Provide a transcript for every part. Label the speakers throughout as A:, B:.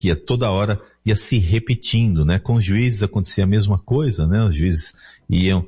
A: que ia toda hora, ia se repetindo, né? Com os juízes acontecia a mesma coisa, né? Os juízes iam,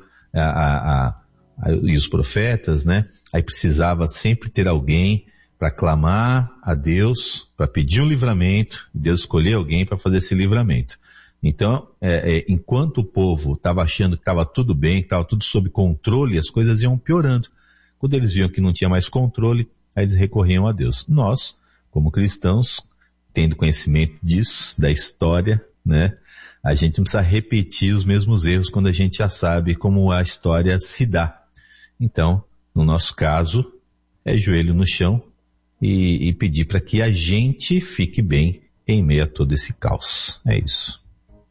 A: e os profetas, né? Aí precisava sempre ter alguém para clamar a Deus, para pedir um livramento, Deus escolher alguém para fazer esse livramento. Então, enquanto o povo estava achando que estava tudo bem, que estava tudo sob controle, as coisas iam piorando. Quando eles viam que não tinha mais controle, aí eles recorriam a Deus. Nós, como cristãos, tendo conhecimento disso, da história, né, a gente não precisa repetir os mesmos erros quando a gente já sabe como a história se dá. Então, no nosso caso, é joelho no chão e pedir para que a gente fique bem em meio a todo esse caos. É isso.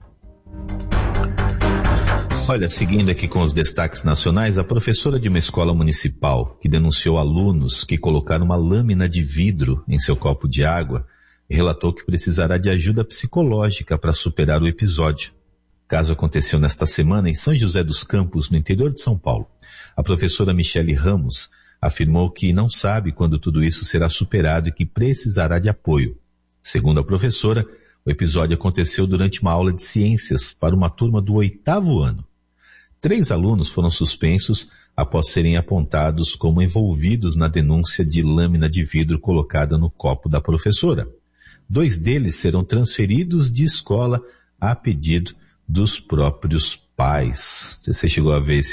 A: Olha, seguindo aqui com os destaques nacionais, a professora de uma escola municipal que denunciou alunos que colocaram uma lâmina de vidro em seu copo de água relatou que precisará de ajuda psicológica para superar o episódio. O caso aconteceu nesta semana em São José dos Campos, no interior de São Paulo. A professora Michele Ramos afirmou que não sabe quando tudo isso será superado e que precisará de apoio. Segundo a professora, o episódio aconteceu durante uma aula de ciências para uma turma do 8º ano. 3 alunos foram suspensos após serem apontados como envolvidos na denúncia de lâmina de vidro colocada no copo da professora. 2 deles serão transferidos de escola a pedido dos próprios pais. Você chegou a ver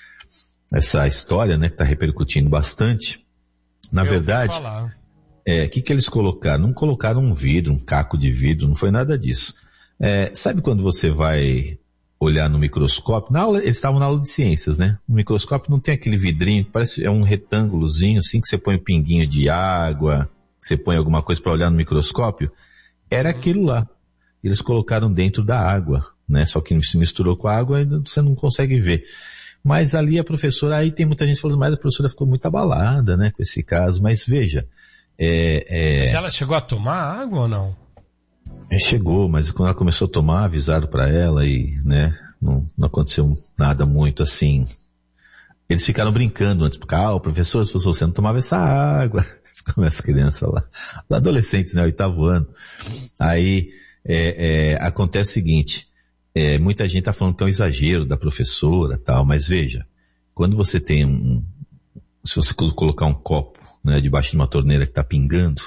A: essa história, né, que está repercutindo bastante? Na verdade, o que eles colocaram? Não colocaram um vidro, um caco de vidro, não foi nada disso. Sabe quando você vai olhar no microscópio? Na aula, eles estavam na aula de ciências, né? No microscópio não tem aquele vidrinho, parece um retângulozinho assim, que você põe um pinguinho de água, que você põe alguma coisa para olhar no microscópio. Era aquilo lá. Eles colocaram dentro da água, né? Só que se misturou com a água e você não consegue ver. Mas ali a professora, aí tem muita gente falando, mas a professora ficou muito abalada, né, com esse caso. Mas veja,
B: Mas ela chegou a tomar água ou não?
A: Chegou, mas quando ela começou a tomar, avisaram para ela e, né, não aconteceu nada muito assim. Eles ficaram brincando antes, porque, professor, se você não tomava essa água, começa as crianças lá, adolescentes, né, 8º ano. Aí, acontece o seguinte, muita gente tá falando que é um exagero da professora, tal, mas veja, quando você tem se você colocar um copo, né, debaixo de uma torneira que tá pingando,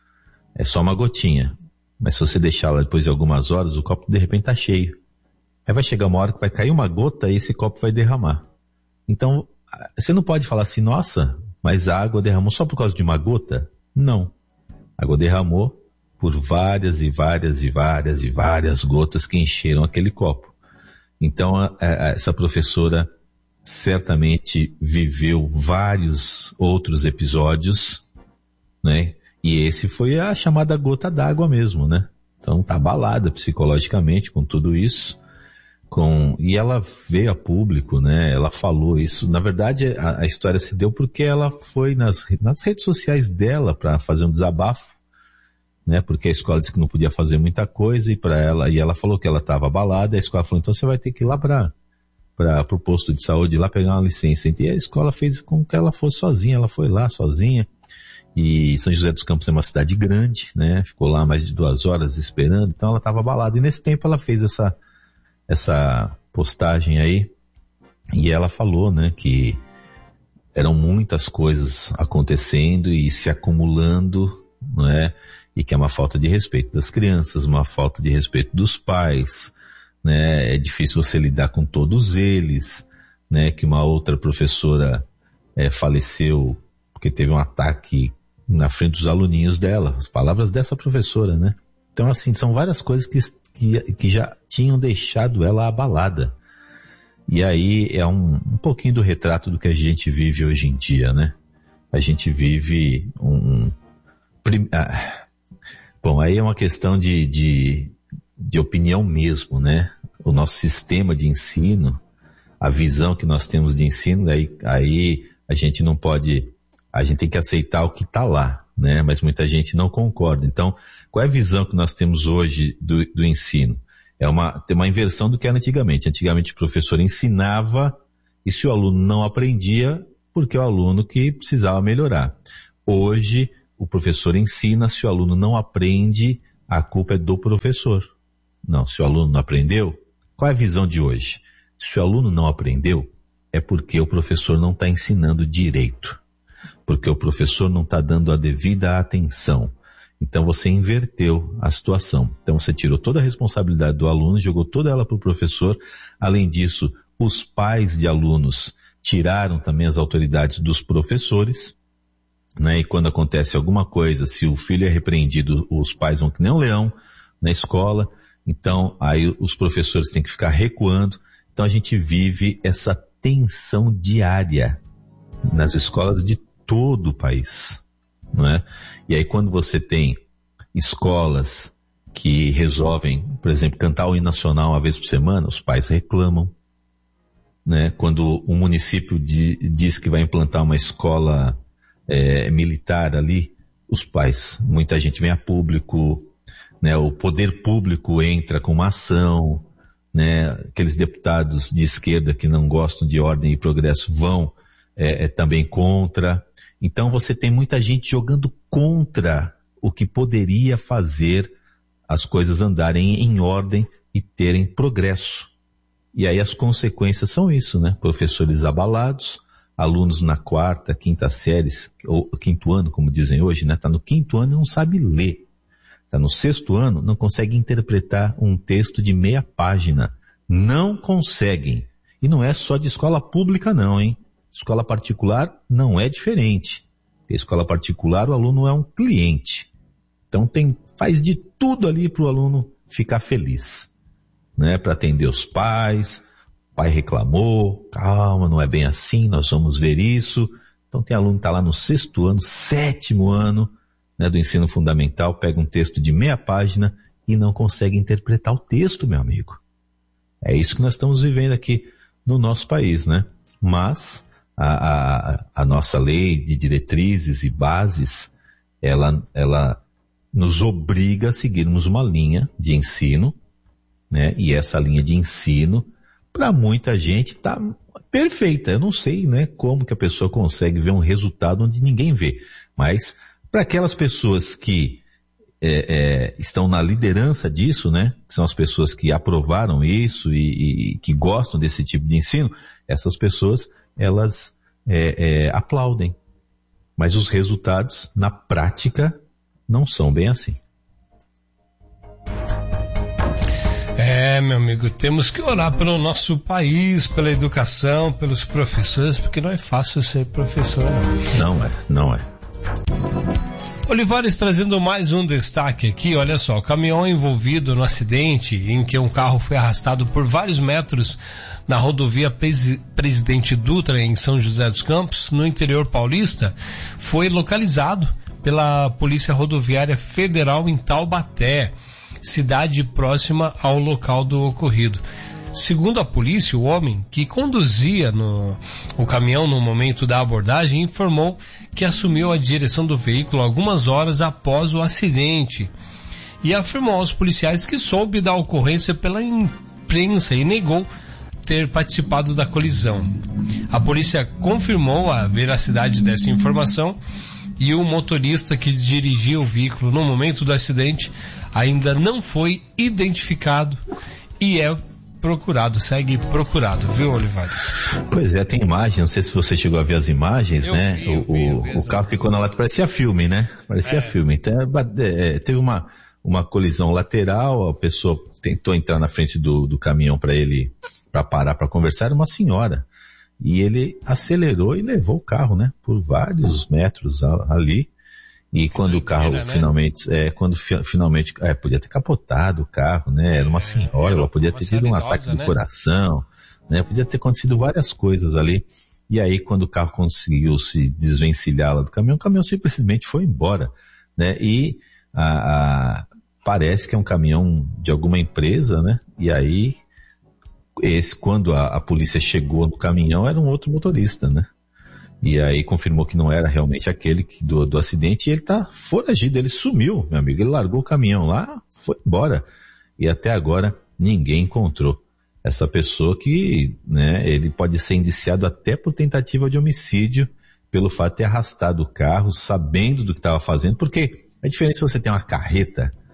A: é só uma gotinha. Mas se você deixar lá depois de algumas horas, o copo de repente tá cheio. Aí vai chegar uma hora que vai cair uma gota e esse copo vai derramar. Então, você não pode falar assim, nossa, mas a água derramou só por causa de uma gota? Não. A água derramou por várias e várias e várias e várias gotas que encheram aquele copo. Então, essa professora certamente viveu vários outros episódios, né? E esse foi a chamada gota d'água mesmo, né? Então tá abalada psicologicamente com tudo isso. E ela veio a público, né? Ela falou isso. Na verdade, a história se deu porque ela foi nas redes sociais dela para fazer um desabafo, né? Porque a escola disse que não podia fazer muita coisa e ela falou que ela estava abalada. A escola falou, então você vai ter que ir lá para o posto de saúde, lá pegar uma licença. E a escola fez com que ela fosse sozinha. Ela foi lá sozinha. E São José dos Campos é uma cidade grande, né? Ficou lá mais de 2 horas esperando, então ela estava abalada. E nesse tempo ela fez essa postagem aí, e ela falou, né, que eram muitas coisas acontecendo e se acumulando, né? E que é uma falta de respeito das crianças, uma falta de respeito dos pais, né? É difícil você lidar com todos eles, né? Que uma outra professora faleceu porque teve um ataque na frente dos aluninhos dela, as palavras dessa professora, né? Então, assim, são várias coisas que já tinham deixado ela abalada. E aí é um pouquinho do retrato do que a gente vive hoje em dia, né? A gente vive bom, aí é uma questão de opinião mesmo, né? O nosso sistema de ensino, a visão que nós temos de ensino, aí a gente não pode... A gente tem que aceitar o que está lá, né? Mas muita gente não concorda. Então, qual é a visão que nós temos hoje do ensino? Tem uma inversão do que era antigamente. Antigamente o professor ensinava e se o aluno não aprendia, porque é o aluno que precisava melhorar. Hoje, o professor ensina, se o aluno não aprende, a culpa é do professor. Não, se o aluno não aprendeu, qual é a visão de hoje? Se o aluno não aprendeu, é porque o professor não está ensinando direito. Porque o professor não está dando a devida atenção. Então você inverteu a situação. Então você tirou toda a responsabilidade do aluno, jogou toda ela para o professor. Além disso, os pais de alunos tiraram também as autoridades dos professores, né? E quando acontece alguma coisa, se o filho é repreendido, os pais vão que nem um leão na escola. Então aí os professores têm que ficar recuando. Então a gente vive essa tensão diária nas escolas de todo o país, não é? E aí quando você tem escolas que resolvem, por exemplo, cantar o hino nacional uma vez por semana, os pais reclamam, né? Quando o município diz que vai implantar uma escola militar ali, os pais, muita gente vem a público, né? O poder público entra com uma ação, né? Aqueles deputados de esquerda que não gostam de ordem e progresso vão também contra. Então você tem muita gente jogando contra o que poderia fazer as coisas andarem em ordem e terem progresso. E aí as consequências são isso, né? Professores abalados, alunos na 4ª, 5ª séries, ou 5º ano, como dizem hoje, né? Tá no 5º ano e não sabe ler. Tá no 6º ano, não consegue interpretar um texto de meia página. Não conseguem. E não é só de escola pública não, hein? Escola particular não é diferente. Em escola particular o aluno é um cliente. Então faz de tudo ali para o aluno ficar feliz, né? Para atender os pais, o pai reclamou, calma, não é bem assim, nós vamos ver isso. Então tem aluno que está lá no 6º ano, 7º ano, né, do ensino fundamental, pega um texto de meia página e não consegue interpretar o texto, meu amigo. É isso que nós estamos vivendo aqui no nosso país, né? Mas a nossa lei de diretrizes e bases, ela nos obriga a seguirmos uma linha de ensino, né? E essa linha de ensino, para muita gente, está perfeita. Eu não sei, né, como que a pessoa consegue ver um resultado onde ninguém vê. Mas para aquelas pessoas que estão na liderança disso, né? Que são as pessoas que aprovaram isso e que gostam desse tipo de ensino, essas pessoas, elas aplaudem. Mas os resultados, na prática, não são bem assim.
B: Meu amigo, temos que orar pelo nosso país, pela educação, pelos professores, porque não é fácil ser professor, não. Não é. Olivares trazendo mais um destaque aqui, olha só, o caminhão envolvido no acidente em que um carro foi arrastado por vários metros na rodovia Presidente Dutra em São José dos Campos, no interior paulista, foi localizado pela Polícia Rodoviária Federal em Taubaté, cidade próxima ao local do ocorrido. Segundo a polícia, o homem que conduzia o caminhão no momento da abordagem informou que assumiu a direção do veículo algumas horas após o acidente e afirmou aos policiais que soube da ocorrência pela imprensa e negou ter participado da colisão. A polícia confirmou a veracidade dessa informação e o motorista que dirigia o veículo no momento do acidente ainda não foi identificado e segue procurado, viu, Olivares?
A: Pois é, tem imagem, não sei se você chegou a ver as imagens, né? O carro ficou na lateral, parecia filme, né? Parecia filme. Então, teve uma colisão lateral, a pessoa tentou entrar na frente do caminhão para parar para conversar, era uma senhora. E ele acelerou e levou o carro, né? Por vários metros ali. E quando o carro finalmente, podia ter capotado o carro, né? Era uma senhora, ela podia ter tido um ataque do coração, né? Podia ter acontecido várias coisas ali. E aí, quando o carro conseguiu se desvencilhar lá do caminhão, o caminhão simplesmente foi embora, né? E parece que é um caminhão de alguma empresa, né? E aí, quando a polícia chegou no caminhão, era um outro motorista, né? E aí confirmou que não era realmente aquele do acidente e ele tá foragido, ele sumiu, meu amigo, ele largou o caminhão lá, foi embora. E até agora ninguém encontrou essa pessoa que, né, ele pode ser indiciado até por tentativa de homicídio pelo fato de ter arrastado o carro, sabendo do que estava fazendo, porque é diferente se você tem uma carreta,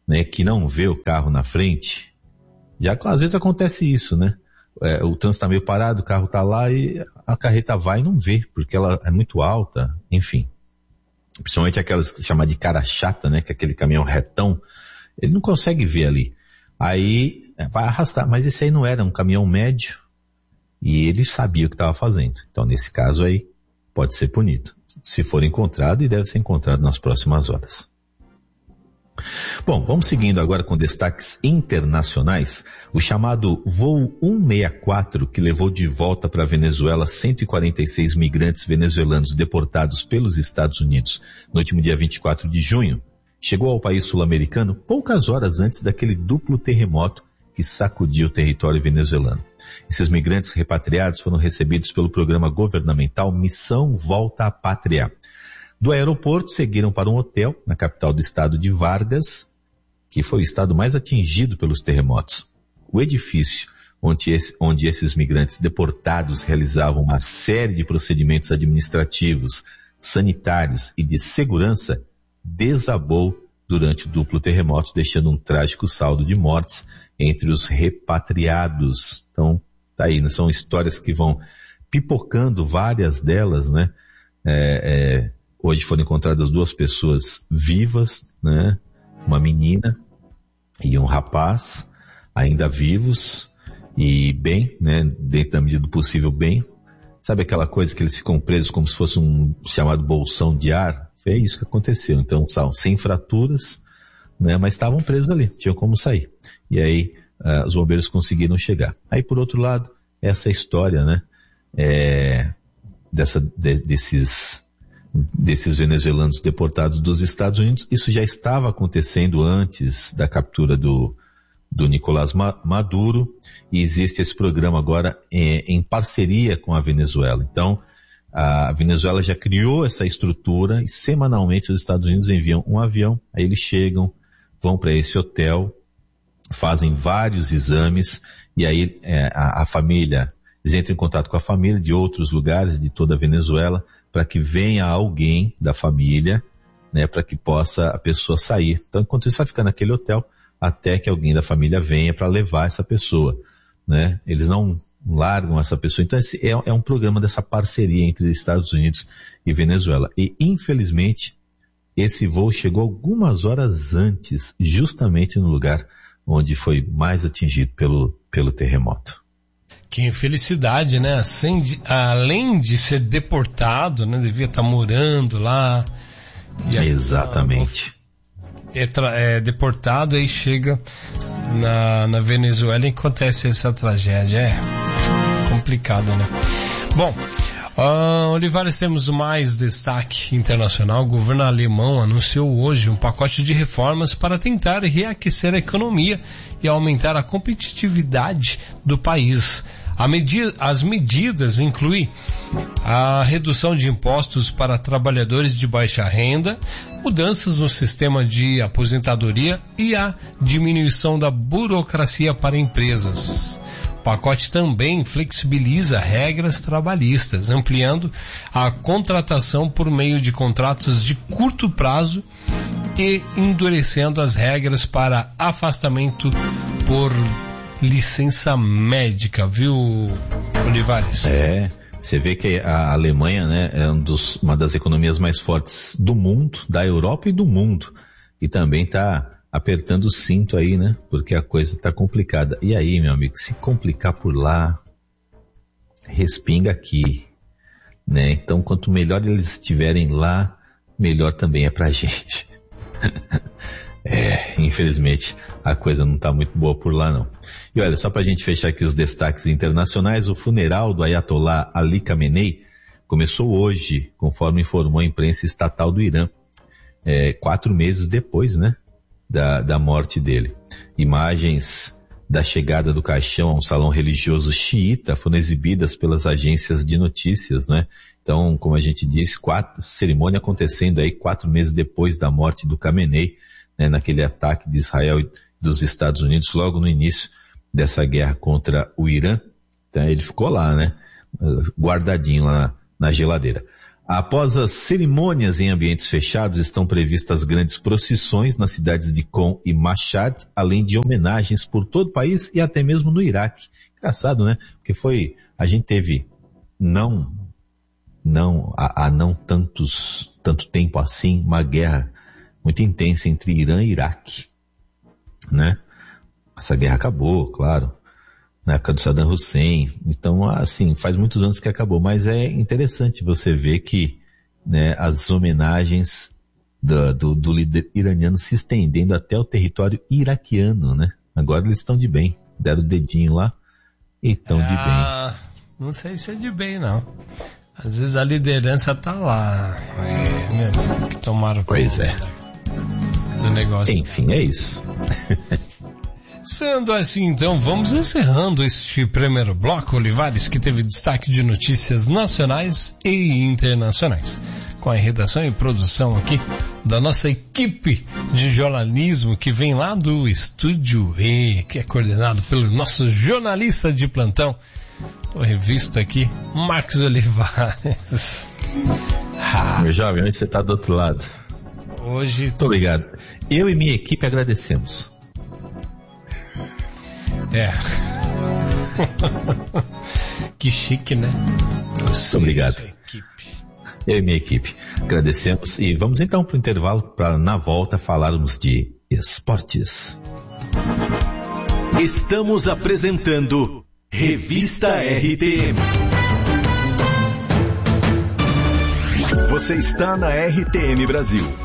A: né, que não vê o carro na frente, já às vezes acontece isso, né? O trânsito está meio parado, o carro está lá e a carreta vai e não vê, porque ela é muito alta, enfim. Principalmente aquelas chamadas de cara chata, né? Que é aquele caminhão retão, ele não consegue ver ali. Aí vai arrastar, mas esse aí não era um caminhão médio e ele sabia o que estava fazendo. Então nesse caso aí pode ser punido, se for encontrado, e deve ser encontrado nas próximas horas. Bom, vamos seguindo agora com destaques internacionais. O chamado voo 164, que levou de volta para a Venezuela 146 migrantes venezuelanos deportados pelos Estados Unidos no último dia 24 de junho, chegou ao país sul-americano poucas horas antes daquele duplo terremoto que sacudiu o território venezuelano. Esses migrantes repatriados foram recebidos pelo programa governamental Missão Volta à Pátria. Do aeroporto seguiram para um hotel na capital do estado de Vargas, que foi o estado mais atingido pelos terremotos. O edifício onde esses migrantes deportados realizavam uma série de procedimentos administrativos, sanitários e de segurança desabou durante o duplo terremoto, deixando um trágico saldo de mortes entre os repatriados. Então, tá aí, né? São histórias que vão pipocando, várias delas, né? Hoje foram encontradas 2 pessoas vivas, né? Uma menina e um rapaz, ainda vivos e bem, né? Dentro da medida do possível bem. Sabe aquela coisa que eles ficam presos como se fosse um chamado bolsão de ar? Foi isso que aconteceu. Então, sem fraturas, né? Mas estavam presos ali, tinham como sair. E aí, os bombeiros conseguiram chegar. Aí, por outro lado, essa história, né? Desses venezuelanos deportados dos Estados Unidos, isso já estava acontecendo antes da captura do Nicolás Maduro, e existe esse programa agora em parceria com a Venezuela. Então, a Venezuela já criou essa estrutura e semanalmente os Estados Unidos enviam um avião, aí eles chegam, vão para esse hotel, fazem vários exames, e aí a família, eles entram em contato com a família de outros lugares, de toda a Venezuela, para que venha alguém da família, né, para que possa a pessoa sair. Então, enquanto isso, vai ficar naquele hotel até que alguém da família venha para levar essa pessoa, né? Eles não largam essa pessoa. Então, esse é um programa dessa parceria entre Estados Unidos e Venezuela. E, infelizmente, esse voo chegou algumas horas antes, justamente no lugar onde foi mais atingido pelo terremoto.
B: Que infelicidade, né? Além de ser deportado, né? Devia estar morando lá.
A: Exatamente.
B: É deportado, aí chega na Venezuela e acontece essa tragédia. É complicado, né? Bom, Olivares, temos mais destaque internacional. O governo alemão anunciou hoje um pacote de reformas para tentar reaquecer a economia e aumentar a competitividade do país. As medidas incluem a redução de impostos para trabalhadores de baixa renda, mudanças no sistema de aposentadoria e a diminuição da burocracia para empresas. O pacote também flexibiliza regras trabalhistas, ampliando a contratação por meio de contratos de curto prazo e endurecendo as regras para afastamento por licença médica, viu, Olivares?
A: Você vê que a Alemanha, né, é uma das economias mais fortes do mundo, da Europa e do mundo, e também está apertando o cinto aí, né, porque a coisa está complicada. E aí, meu amigo, se complicar por lá, respinga aqui, né? Então, quanto melhor eles estiverem lá, melhor também é pra gente. Infelizmente, a coisa não está muito boa por lá, não. E olha, só para a gente fechar aqui os destaques internacionais, o funeral do Ayatollah Ali Khamenei começou hoje, conforme informou a imprensa estatal do Irã, 4 meses depois, né, da morte dele. Imagens da chegada do caixão a um salão religioso xiita foram exibidas pelas agências de notícias, né? Então, como a gente disse, cerimônia acontecendo aí 4 meses depois da morte do Khamenei, né, naquele ataque de Israel e dos Estados Unidos, logo no início dessa guerra contra o Irã. Então, ele ficou lá, né, guardadinho lá na geladeira. Após as cerimônias em ambientes fechados, estão previstas grandes procissões nas cidades de Qom e Mashhad, além de homenagens por todo o país e até mesmo no Iraque. Engraçado, né? Porque a gente teve há não tanto tempo assim, uma guerra muito intensa entre Irã e Iraque, né? Essa guerra acabou, claro, na época do Saddam Hussein. Então, assim, faz muitos anos que acabou, mas é interessante você ver que, né, as homenagens do líder iraniano se estendendo até o território iraquiano, né? Agora eles estão de bem, deram o dedinho lá e estão de bem.
B: Não sei se é de bem, não. Às vezes a liderança tá lá, mesmo, que tomaram
A: conta
B: do negócio.
A: Enfim, é isso.
B: Sendo assim, então, vamos encerrando este primeiro bloco, Olivares, que teve destaque de notícias nacionais e internacionais. Com a redação e produção aqui da nossa equipe de jornalismo que vem lá do Estúdio E, que é coordenado pelo nosso jornalista de plantão, o revista aqui, Marcos Olivares.
A: Meu jovem, onde você está do outro lado?
B: Hoje...
A: Muito obrigado. Eu e minha equipe agradecemos.
B: Que chique, né?
A: Muito obrigado. Eu e minha equipe agradecemos e vamos então para o intervalo para na volta falarmos de esportes.
C: Estamos apresentando Revista RTM. Você está na RTM Brasil.